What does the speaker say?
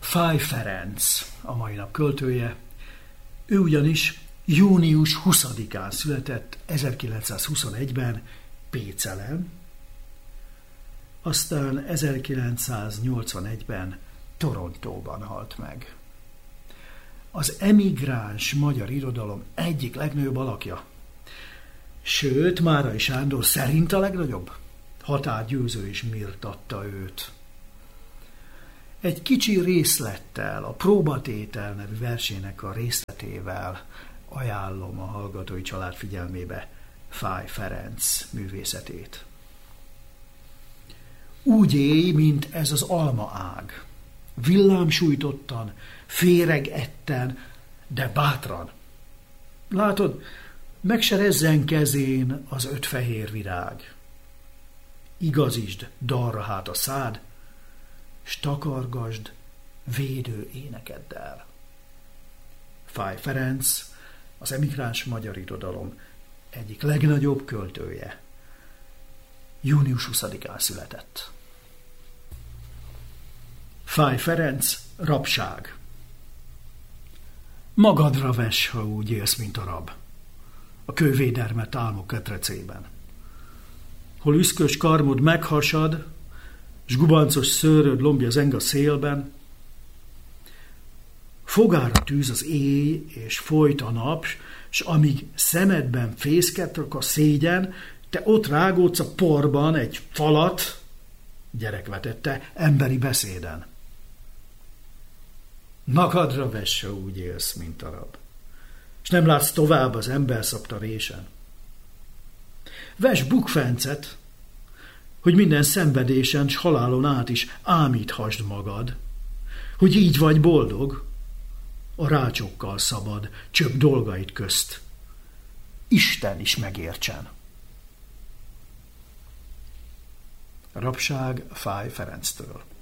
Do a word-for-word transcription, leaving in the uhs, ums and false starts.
Fáy Ferenc a mai nap költője. Ő ugyanis június huszadikán született ezerkilencszázhuszonegyben Pécelen, aztán ezerkilencszáznyolcvanegyben Torontóban halt meg. Az emigráns magyar irodalom egyik legnagyobb alakja. Sőt, Márai Sándor szerint a legnagyobb. Határgyőző is méltatta őt. Egy kicsi részlettel, a Próbatétel nevű versének a részletével ajánlom a hallgatói család figyelmébe Fáy Ferenc művészetét. Úgy élj, mint ez az almaág. Villámsújtottan, féregetten, de bátran. Látod, meg se rezzen kezén az öt fehér virág. Igazítsd dalra hát a szád, s takargasd védő énekeddel. Fáy Ferenc, az emigráns magyar irodalom egyik legnagyobb költője. június huszadikán született. Fáy Ferenc, rabság. Magadra vess, ha úgy élsz, mint a rab, a kővédermet álmok ketrecében. Hol üszkös karmod meghasad, s gubancos szőröd lombja zeng a szélben, fogára tűz az éj, és folyt a nap, s amíg szemedben fészket rak a szégyen, te ott rágódsz a porban egy falat, gyerek vetette, emberi beszéden. Magadra vess, ha úgy élsz, mint a rab, s nem látsz tovább az ember szabta résen. Vess bukfencet, hogy minden szenvedésen s halálon át is ámíthasd magad, hogy így vagy boldog, a rácsokkal szabad, csöpp dolgait közt. Isten is megértsen. Rabság Fáy Ferenctől.